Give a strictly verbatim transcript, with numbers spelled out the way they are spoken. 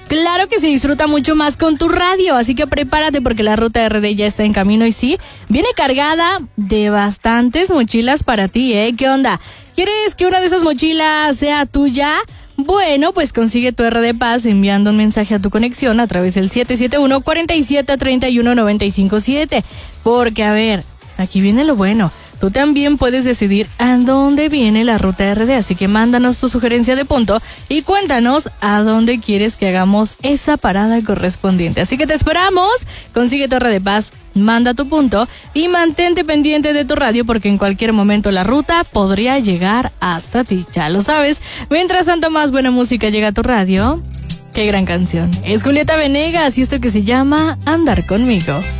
Claro que se disfruta mucho más con tu radio, así que prepárate porque la Ruta R D ya está en camino y sí, viene cargada de bastantes mochilas para ti, ¿eh? ¿Qué onda? ¿Quieres que una de esas mochilas sea tuya? Bueno, pues consigue tu R D Pass enviando un mensaje a tu conexión a través del siete siete uno, cuatro siete, tres uno, nueve cinco siete. Porque, a ver, aquí viene lo bueno. Tú también puedes decidir a dónde viene la Ruta R D, así que mándanos tu sugerencia de punto y cuéntanos a dónde quieres que hagamos esa parada correspondiente. Así que te esperamos, consigue tu R D Pass, manda tu punto y mantente pendiente de tu radio porque en cualquier momento la ruta podría llegar hasta ti, ya lo sabes. Mientras tanto, más buena música llega a tu radio. ¡Qué gran canción! Es Julieta Venegas y esto que se llama Andar Conmigo.